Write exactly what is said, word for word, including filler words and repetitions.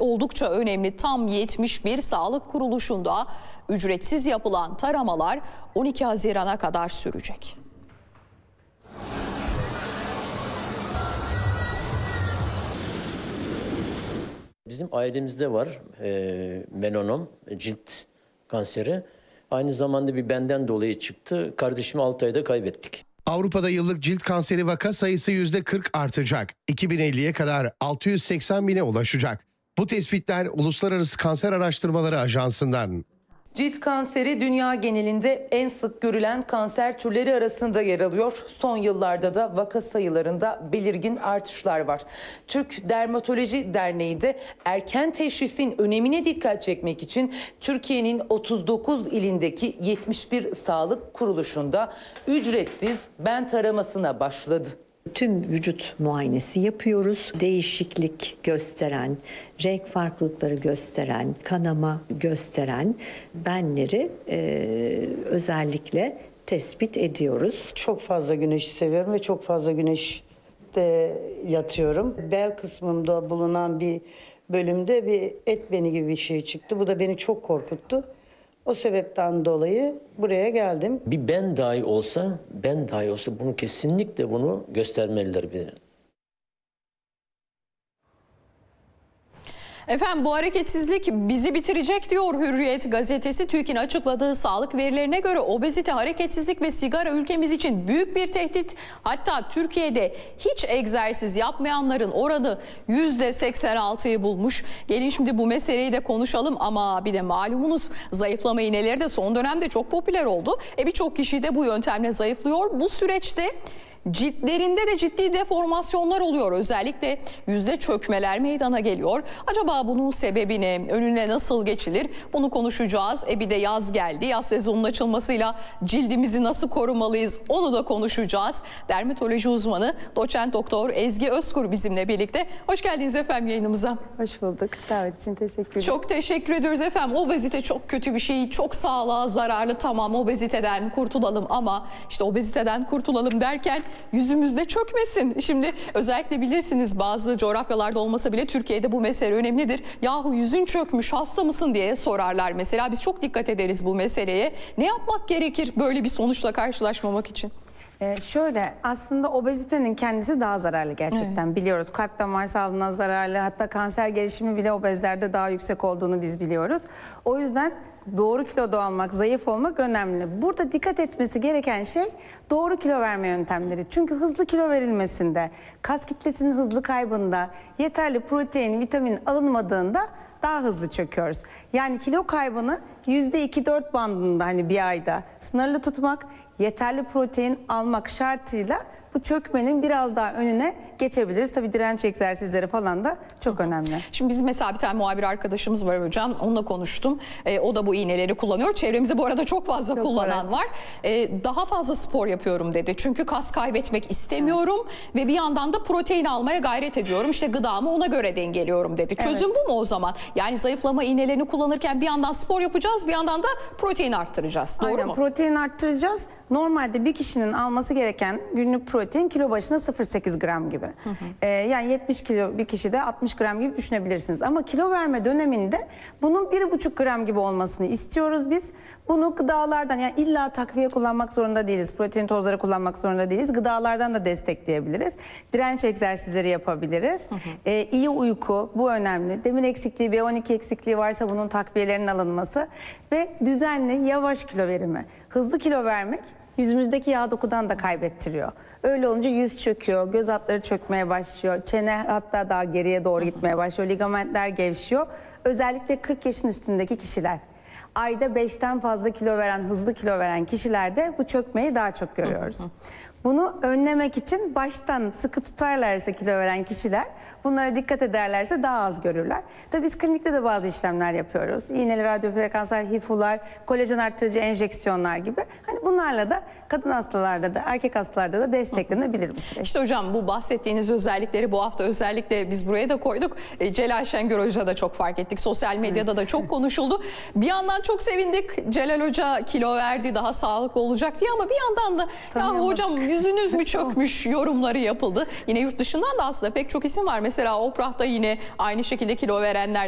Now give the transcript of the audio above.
oldukça önemli. Tam yetmiş bir sağlık kuruluşunda ücretsiz yapılan taramalar on iki Haziran'a kadar sürecek. Bizim ailemizde var e, melanom, cilt kanseri. Aynı zamanda bir benden dolayı çıktı. Kardeşimi altı ayda kaybettik. Avrupa'da yıllık cilt kanseri vaka sayısı yüzde kırk artacak. iki bin elliye kadar altı yüz seksen bine ulaşacak. Bu tespitler Uluslararası Kanser Araştırmaları Ajansı'ndan. Cilt kanseri dünya genelinde en sık görülen kanser türleri arasında yer alıyor. Son yıllarda da vaka sayılarında belirgin artışlar var. Türk Dermatoloji Derneği de erken teşhisin önemine dikkat çekmek için Türkiye'nin otuz dokuz ilindeki yetmiş bir sağlık kuruluşunda ücretsiz ben taramasına başladı. Tüm vücut muayenesi yapıyoruz. Değişiklik gösteren, renk farklılıkları gösteren, kanama gösteren benleri e, özellikle tespit ediyoruz. Çok fazla güneşi seviyorum ve çok fazla güneşte yatıyorum. Bel kısmımda bulunan bir bölümde bir et beni gibi bir şey çıktı. Bu da beni çok korkuttu. O sebepten dolayı buraya geldim. Bir ben dahi olsa, ben dahi olsa bunu kesinlikle bunu göstermeliler bir. Efendim bu hareketsizlik bizi bitirecek diyor Hürriyet gazetesi. TÜİK'in açıkladığı sağlık verilerine göre obezite, hareketsizlik ve sigara ülkemiz için büyük bir tehdit. Hatta Türkiye'de hiç egzersiz yapmayanların oranı yüzde seksen altıyı bulmuş. Gelin şimdi bu meseleyi de konuşalım ama bir de malumunuz zayıflama iğneleri de son dönemde çok popüler oldu. E birçok kişi de bu yöntemle zayıflıyor. Bu süreçte ciltlerinde de ciddi deformasyonlar oluyor. Özellikle yüzde çökmeler meydana geliyor. Acaba bunun sebebi ne? Önüne nasıl geçilir? Bunu konuşacağız. E bir de yaz geldi. Yaz sezonunun açılmasıyla cildimizi nasıl korumalıyız? Onu da konuşacağız. Dermatoloji uzmanı doçent doktor Ezgi Özkur bizimle birlikte. Hoş geldiniz efendim yayınımıza. Hoş bulduk. Davet için teşekkür ederim. Çok teşekkür ediyoruz efendim. Obezite çok kötü bir şey. Çok sağlığa zararlı. Tamam, obeziteden kurtulalım ama işte obeziteden kurtulalım derken yüzümüzde çökmesin. Şimdi özellikle bilirsiniz bazı coğrafyalarda olmasa bile Türkiye'de bu mesele önemlidir. Yahu yüzün çökmüş, hasta mısın diye sorarlar mesela. Biz çok dikkat ederiz bu meseleye. Ne yapmak gerekir böyle bir sonuçla karşılaşmamak için? Ee, şöyle aslında obezitenin kendisi daha zararlı gerçekten, evet. Biliyoruz. Kalp damar sağlığına zararlı, hatta kanser gelişimi bile obezlerde daha yüksek olduğunu biz biliyoruz. O yüzden doğru kiloda olmak, zayıf olmak önemli. Burada dikkat etmesi gereken şey doğru kilo verme yöntemleri. Çünkü hızlı kilo verilmesinde, kas kitlesinin hızlı kaybında, yeterli protein, vitamin alınmadığında daha hızlı çöküyoruz. Yani kilo kaybını yüzde iki dört bandında hani bir ayda sınırlı tutmak, yeterli protein almak şartıyla bu çökmenin biraz daha önüne geçebiliriz. Tabii direnç egzersizleri falan da çok önemli. Şimdi bizim mesela bir tane muhabir arkadaşımız var hocam. Onunla konuştum. E, o da bu iğneleri kullanıyor. Çevremizde bu arada çok fazla çok kullanan evet. var. E, daha fazla spor yapıyorum dedi. Çünkü kas kaybetmek istemiyorum evet. ve bir yandan da protein almaya gayret ediyorum. İşte gıdamı ona göre dengeliyorum dedi. Çözüm evet. bu mu o zaman? Yani zayıflama iğnelerini kullanırken bir yandan spor yapacağız, bir yandan da protein arttıracağız. Doğru Aynen, mu? Protein arttıracağız. Normalde bir kişinin alması gereken günlük protein kilo başına sıfır virgül sekiz gram gibi. Hı hı. Ee, yani yetmiş kilo bir kişide altmış gram gibi düşünebilirsiniz. Ama kilo verme döneminde bunun bir buçuk gram gibi olmasını istiyoruz biz. Bunu gıdalardan, yani illa takviye kullanmak zorunda değiliz. Protein tozları kullanmak zorunda değiliz. Gıdalardan da destekleyebiliriz. Direnç egzersizleri yapabiliriz. Hı hı. Ee, iyi uyku, bu önemli. Demir eksikliği, B on iki eksikliği varsa bunun takviyelerinin alınması ve düzenli, yavaş kilo verimi. Hızlı kilo vermek yüzümüzdeki yağ dokudan da kaybettiriyor. Öyle olunca yüz çöküyor, göz altları çökmeye başlıyor, çene hatta daha geriye doğru gitmeye başlıyor, ligamentler gevşiyor. Özellikle kırk yaşın üstündeki kişiler, ayda beşten fazla kilo veren, hızlı kilo veren kişilerde bu çökmeyi daha çok görüyoruz. Bunu önlemek için baştan sıkı tutarlarsa kilo veren kişiler, bunlara dikkat ederlerse daha az görürler. Tabii biz klinikte de bazı işlemler yapıyoruz. İğneli radyofrekanslar, hifular, kolajen arttırıcı enjeksiyonlar gibi. Hani bunlarla da kadın hastalarda da erkek hastalarda da desteklenebilir bu süreç. İşte hocam bu bahsettiğiniz özellikleri bu hafta özellikle biz buraya da koyduk. E, Celal Şengör Hoca da çok fark ettik. Sosyal medyada evet. da çok konuşuldu. Bir yandan çok sevindik. Celal Hoca kilo verdi, daha sağlıklı olacak diye ama bir yandan da ya hocam yüzünüz mü çökmüş yorumları yapıldı. Yine yurt dışından da aslında pek çok isim var. Mesela Oprah'ta yine aynı şekilde kilo verenler